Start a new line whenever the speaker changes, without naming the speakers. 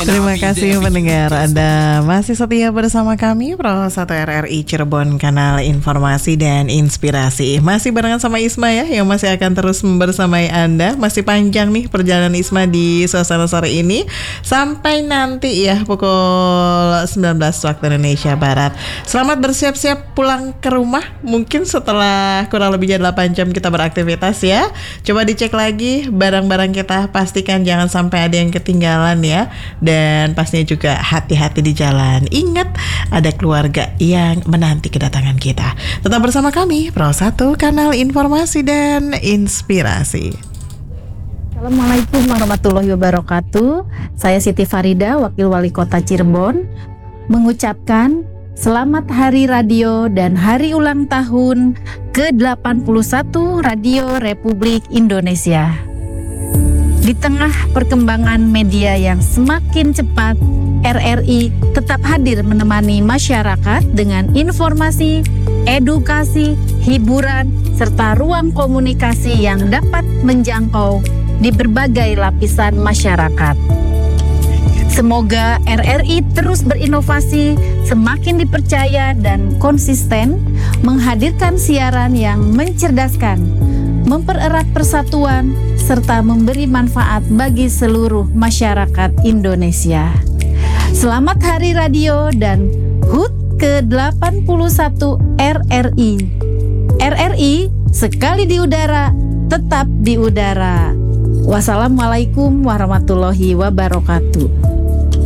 Terima kasih pendengar, Anda masih setia bersama kami Pro 1 RRI Cirebon, kanal informasi dan inspirasi. Masih barengan sama Isma ya, yang masih akan terus membersamai Anda. Masih panjang nih perjalanan Isma di suasana sore ini sampai nanti ya pukul 19 waktu Indonesia Barat. Selamat bersiap-siap pulang ke rumah. Mungkin setelah kurang lebihnya 8 jam kita beraktivitas ya. Coba dicek lagi barang-barang kita, pastikan jangan sampai ada yang ketinggalan ya. Dan pastinya juga hati-hati di jalan. Ingat, ada keluarga yang menanti kedatangan kita. Tetap bersama kami, Pro 1, kanal informasi dan inspirasi.
Assalamualaikum warahmatullahi wabarakatuh. Saya Siti Farida, Wakil Wali Kota Cirebon, mengucapkan selamat Hari Radio dan Hari Ulang Tahun ke-81 Radio Republik Indonesia. Di tengah perkembangan media yang semakin cepat, RRI tetap hadir menemani masyarakat dengan informasi, edukasi, hiburan, serta ruang komunikasi yang dapat menjangkau di berbagai lapisan masyarakat. Semoga RRI terus berinovasi, semakin dipercaya dan konsisten menghadirkan siaran yang mencerdaskan, mempererat persatuan, serta memberi manfaat bagi seluruh masyarakat Indonesia. Selamat Hari Radio dan HUT ke-81 RRI. RRI sekali di udara, tetap di udara. Wassalamualaikum warahmatullahi wabarakatuh.